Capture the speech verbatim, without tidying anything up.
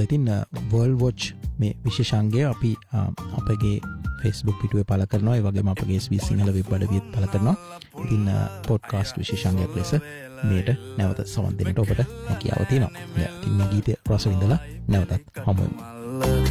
හොඳයි. ඉතින් World Watch මේ විශේෂාංගය අපි අපගේ Facebook පිටුවේ පළ කරනවා. ඒ වගේම අපගේ S B S Sinhala web අඩවියත් පළ කරනවා. ඉතින් පොඩ්කාස්ට් විශේෂාංගයක් ලෙස මේට නැවත සවන් දෙන්නට ඔබට හැකියාව තියෙනවා. ඉතින් මේ ගීතය රස විඳලා නැවතත් හමු වෙමු.